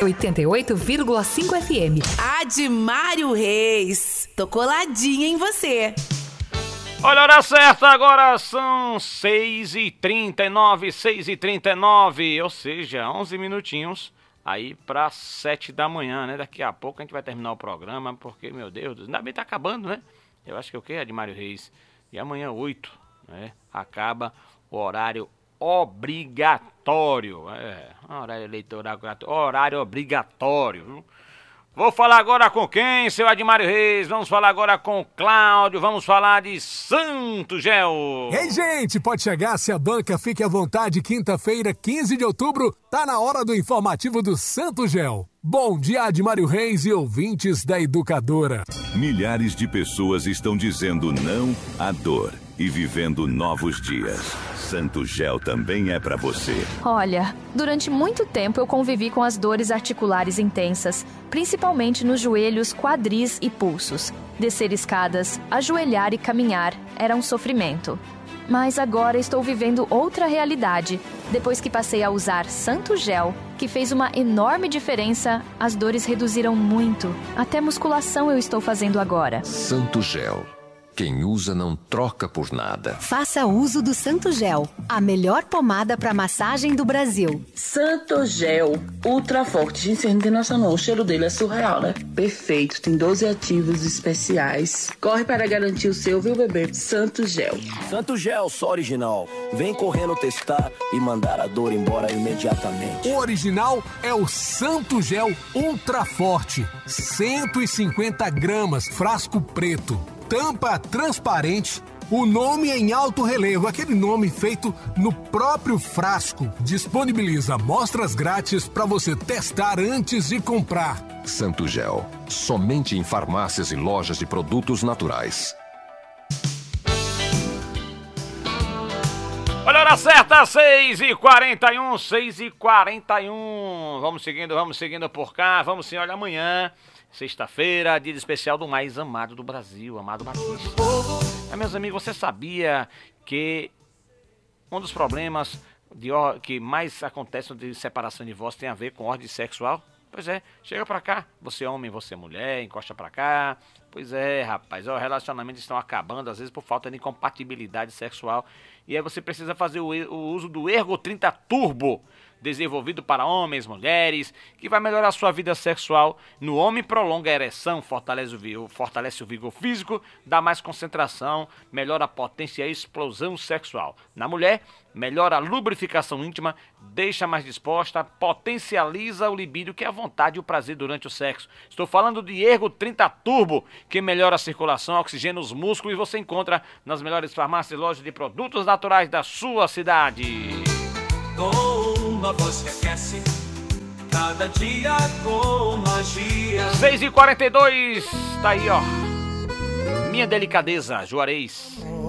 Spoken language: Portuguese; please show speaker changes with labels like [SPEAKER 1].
[SPEAKER 1] 88,5 FM.
[SPEAKER 2] Admário Reis, tô coladinha em você.
[SPEAKER 3] Olha a hora certa, agora são 6h39, 6h39, ou seja, 11 minutinhos aí para 7 da manhã, né? Daqui a pouco a gente vai terminar o programa, porque, meu Deus, ainda bem tá acabando, né? Eu acho que é o quê, Admário Reis? E amanhã 8, né? Acaba o horário obrigatório, horário eleitoral, horário obrigatório, viu? Vou falar agora com quem, seu Admário Reis? Vamos falar agora com o Cláudio, vamos falar de Santo Gel.
[SPEAKER 4] Ei, gente, pode chegar, se a banca fique à vontade, quinta-feira, 15 de outubro, tá na hora do informativo do Santo Gel. Bom dia, Admário Reis e ouvintes da Educadora.
[SPEAKER 5] Milhares de pessoas estão dizendo não à dor e vivendo novos dias. Santo Gel também é pra você.
[SPEAKER 6] Olha, durante muito tempo eu convivi com as dores articulares intensas, principalmente nos joelhos, quadris e pulsos. Descer escadas, ajoelhar e caminhar era um sofrimento. Mas agora estou vivendo outra realidade. Depois que passei a usar Santo Gel, que fez uma enorme diferença, as dores reduziram muito. Até musculação eu estou fazendo agora.
[SPEAKER 7] Santo Gel. Quem usa não troca por nada.
[SPEAKER 1] Faça uso do Santo Gel, a melhor pomada para massagem do Brasil.
[SPEAKER 8] Santo Gel, ultra forte. Gente, vocês não tem noção não, o cheiro dele é surreal, né? Perfeito, tem 12 ativos especiais. Corre para garantir o seu, viu, bebê? Santo Gel.
[SPEAKER 9] Santo Gel, só original. Vem correndo testar e mandar a dor embora imediatamente.
[SPEAKER 4] O original é o Santo Gel Ultra Forte. 150 gramas, frasco preto. Tampa transparente, o nome em alto relevo, aquele nome feito no próprio frasco. Disponibiliza amostras grátis para você testar antes de comprar.
[SPEAKER 7] Santo Gel, somente em farmácias e lojas de produtos naturais.
[SPEAKER 3] Olha a hora certa, 6h41, 6h41. Vamos seguindo por cá, vamos sim, olha amanhã. Sexta-feira, dia especial do mais amado do Brasil, Amado Batista. Meus amigos, você sabia que um dos problemas que mais acontecem de separação e divórcio tem a ver com ordem sexual? Pois é, chega pra cá, você homem, você mulher, encosta pra cá. Pois é, rapaz, os relacionamentos estão acabando, às vezes por falta de incompatibilidade sexual. E aí você precisa fazer o uso do Ergo 30 Turbo, desenvolvido para homens, mulheres, que vai melhorar a sua vida sexual. No homem, prolonga a ereção, fortalece o vigor físico, dá mais concentração, melhora a potência e a explosão sexual. Na mulher, melhora a lubrificação íntima, deixa mais disposta, potencializa o libido, que é a vontade e o prazer durante o sexo. Estou falando de Ergo 30 Turbo, que melhora a circulação, oxigena os músculos, e você encontra nas melhores farmácias e lojas de produtos naturais da sua cidade.
[SPEAKER 10] Com uma voz que aquece, cada dia com magia.
[SPEAKER 3] 6h42, tá aí, ó. Minha Delicadeza, Juarez.